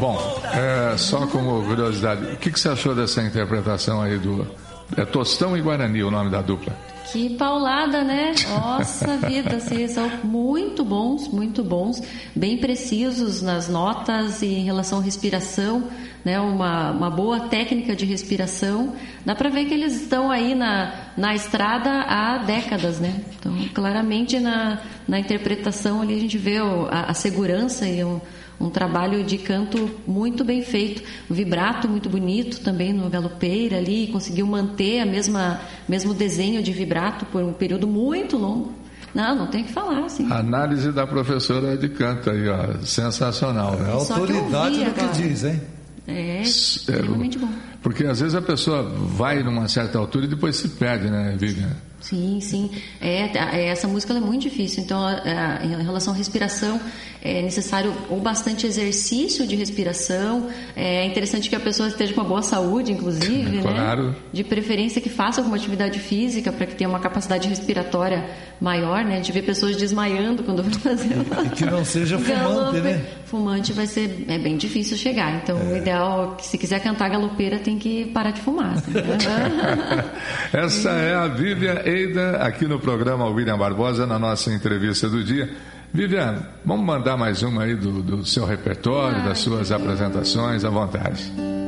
Bom, só como curiosidade, o que você achou dessa interpretação aí do... Tostão e Guarani, o nome da dupla. Que paulada, né? Nossa vida, assim, são muito bons, bem precisos nas notas e em relação à respiração, né? Uma boa técnica de respiração. Dá para ver que eles estão aí na estrada há décadas, né? Então, claramente na interpretação ali a gente vê a segurança e um trabalho de canto muito bem feito, um vibrato muito bonito também no galopeira ali, conseguiu manter mesmo desenho de vibrato por um período muito longo. Não tem o que falar, assim. Análise da professora de canto aí, ó, sensacional. É a autoridade do que diz, hein? Realmente bom. Porque às vezes a pessoa vai numa certa altura e depois se perde, né, Vivian? Sim. Essa música ela é muito difícil, então em relação à respiração é necessário ou bastante exercício de respiração, é interessante que a pessoa esteja com uma boa saúde, inclusive, claro. Né? De preferência que faça alguma atividade física para que tenha uma capacidade respiratória maior, né? De ver pessoas desmaiando quando vai fazer E que não seja fumante, né? Fumante vai ser bem difícil chegar, então o ideal é que se quiser cantar galopeira tem que parar de fumar. Essa é a Vivian Eida aqui no programa William Barbosa, na nossa entrevista do dia. Vivian, vamos mandar mais uma aí do seu repertório, das suas apresentações, à vontade.